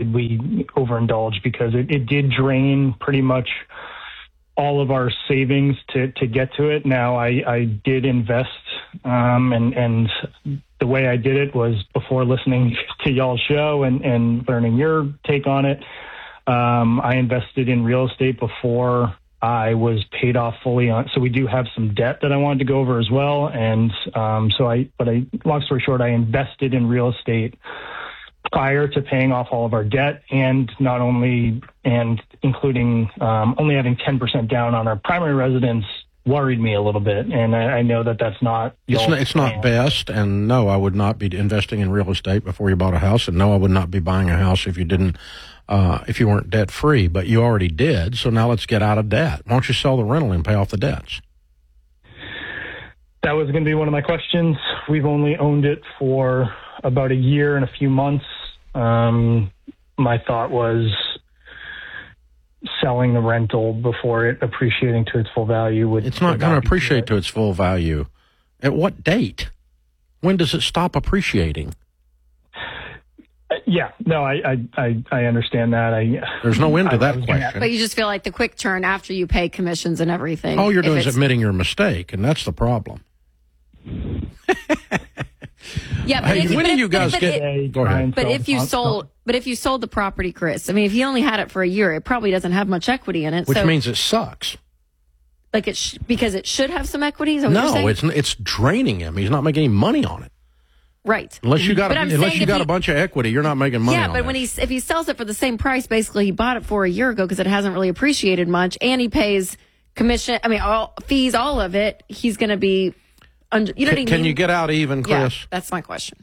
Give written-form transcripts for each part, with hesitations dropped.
did we overindulge? Because it did drain pretty much all of our savings to get to it. Now I did invest, and the way I did it was before listening to y'all's show and learning your take on it. I invested in real estate before I was paid off fully on. So we do have some debt that I wanted to go over as well. And long story short, I invested in real estate prior to paying off all of our debt, and including only having 10% down on our primary residence worried me a little bit. And I know that's not. It's not best. And no, I would not be investing in real estate before you bought a house. And no, I would not be buying a house if you didn't. If you weren't debt free, but you already did. So now let's get out of debt. Why don't you sell the rental and pay off the debts? That was going to be one of my questions. We've only owned it for about a year and a few months. My thought was selling the rental before it appreciating to its full value. It's not going to appreciate to its full value. At what date? When does it stop appreciating? Yeah, no, I understand that. There's no end to that question. But you just feel like the quick turn after you pay commissions and everything. All you're doing is admitting your mistake, and that's the problem. Yeah, but hey, when do you guys get? Go ahead. But if you sold the property, Chris, I mean, if he only had it for a year, it probably doesn't have much equity in it. Which means it sucks. Like because it should have some equity. Is that what no, you're saying? it's draining him. He's not making any money on it. Right. Unless you got a bunch of equity, you're not making money. Yeah, but when if he sells it for the same price, basically he bought it for a year ago because it hasn't really appreciated much, and he pays commission. I mean, all fees, all of it. He's going to be under. You know what I mean? Can you get out even, Chris? Yeah, that's my question.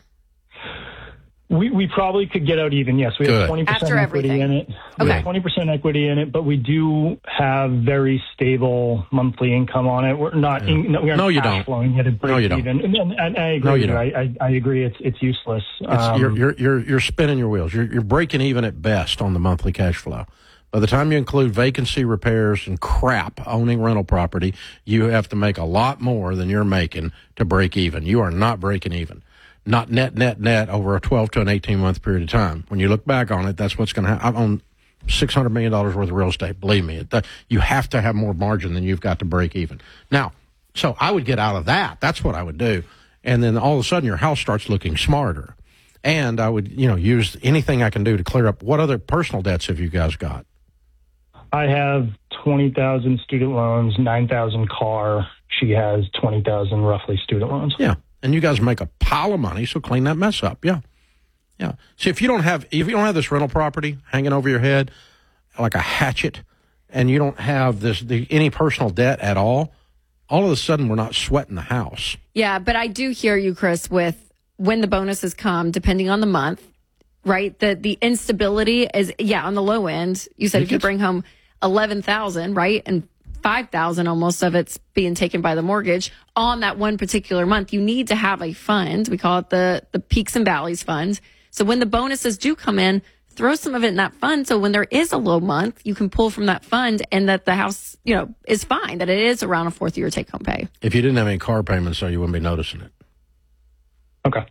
We probably could get out even. Yes, we have 20% After equity everything. in it. We have 20% equity in it, but we do have very stable monthly income on it. We're not. We aren't cash flowing at a break even. And I agree. No, you don't. I agree. It's useless. You're spinning your wheels. You're breaking even at best on the monthly cash flow. By the time you include vacancy repairs and crap owning rental property, you have to make a lot more than you're making to break even. You are not breaking even. Not net over a 12 to an 18-month period of time. When you look back on it, that's what's going to happen. I own $600 million worth of real estate. Believe me, you have to have more margin than you've got to break even. Now, so I would get out of that. That's what I would do. And then all of a sudden your house starts looking smarter. And I would, use anything I can do to clear up. What other personal debts have you guys got? I have 20,000 student loans, 9,000 car. She has 20,000 roughly student loans. Yeah. And you guys make a pile of money, so clean that mess up. Yeah. Yeah. See, if you don't have this rental property hanging over your head like a hatchet, and you don't have any personal debt at all of a sudden we're not sweating the house. Yeah, but I do hear you, Chris, with when the bonuses come, depending on the month, right? The instability is, on the low end. You said if you bring home 11,000, right? And 5,000 almost of it's being taken by the mortgage on that one particular month. You need to have a fund. We call it the peaks and valleys fund. So when the bonuses do come in, throw some of it in that fund. So when there is a low month, you can pull from that fund, and that the house, is fine, that it is around a fourth year take home pay. If you didn't have any car payments, so you wouldn't be noticing it. Okay.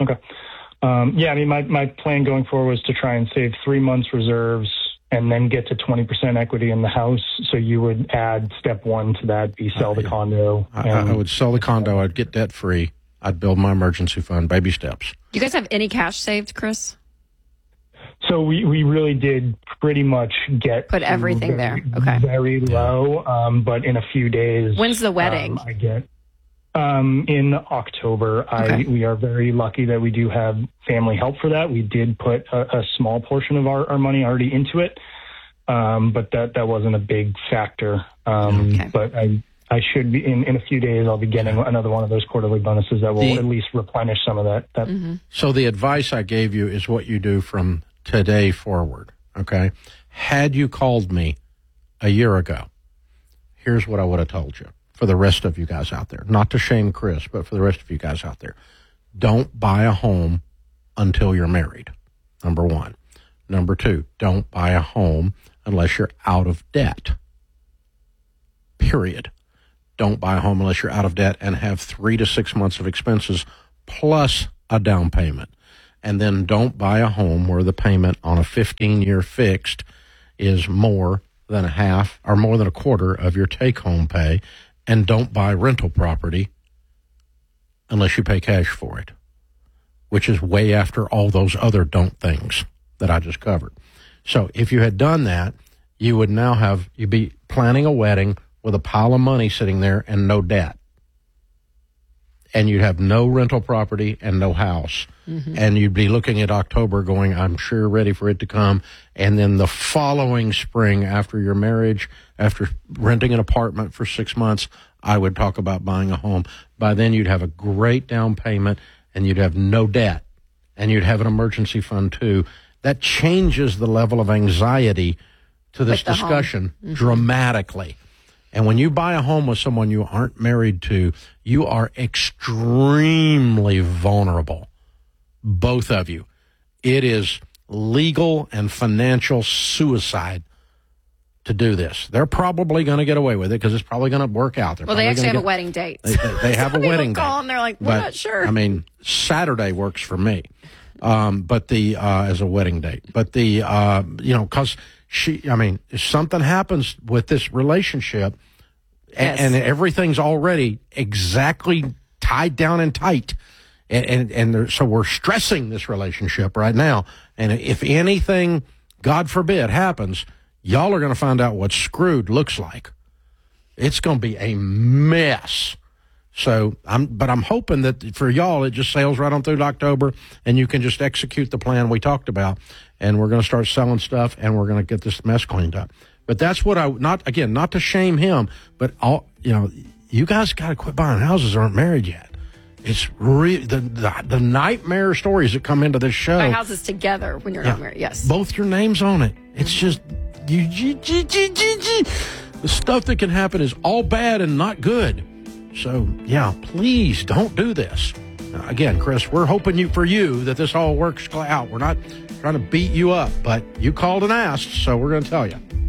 I mean, my plan going forward was to try and save 3 months reserves and then get to 20% equity in the house. So you would add step one to that, sell the condo. I would sell the condo. I'd get debt free. I'd build my emergency fund, baby steps. Do you guys have any cash saved, Chris? So we really did pretty much put everything there. Okay. Very low. But in a few days. When's the wedding? I get in October. Okay. We are very lucky that we do have family help for that. We did put a small portion of our money already into it, but that wasn't a big factor. But I should be in a few days. I'll be getting another one of those quarterly bonuses that will at least replenish some of that. Mm-hmm. So the advice I gave you is what you do from today forward. Okay. Had you called me a year ago, here's what I would have told you. For the rest of you guys out there, not to shame Chris, but for the rest of you guys out there, don't buy a home until you're married. Number one. Number two, don't buy a home unless you're out of debt. Period. Don't buy a home unless you're out of debt and have 3 to 6 months of expenses plus a down payment. And then don't buy a home where the payment on a 15-year fixed is more than a half or more than a quarter of your take-home pay. And don't buy rental property unless you pay cash for it, which is way after all those other don't things that I just covered. So if you had done that, you'd be planning a wedding with a pile of money sitting there and no debt. And you'd have no rental property and no house. Mm-hmm. And you'd be looking at October going, I'm sure ready for it to come. And then the following spring after your marriage, after renting an apartment for 6 months, I would talk about buying a home. By then you'd have a great down payment and you'd have no debt. And you'd have an emergency fund too. That changes the level of anxiety to this discussion dramatically. And when you buy a home with someone you aren't married to, you are extremely vulnerable, both of you. It is legal and financial suicide to do this. They're probably going to get away with it because it's probably going to work out. They actually have a wedding date. They have a wedding date. And they're like, we're not sure. I mean, Saturday works for me, as a wedding date. But because if something happens with this relationship and everything's already exactly tied down and tight, so we're stressing this relationship right now. And if anything, God forbid, happens, y'all are going to find out what screwed looks like. It's going to be a mess. So I'm hoping that for y'all, it just sails right on through to October and you can just execute the plan we talked about. And we're going to start selling stuff and we're going to get this mess cleaned up. But that's what not to shame him, but you guys got to quit buying houses that aren't married yet. It's the nightmare stories that come into this show. Buy houses together when you're not married. Yes. Both your names on it. It's just, the stuff that can happen is all bad and not good. So, please don't do this. Again, Chris, we're hoping for you that this all works out. We're not trying to beat you up, but you called and asked, so we're going to tell you.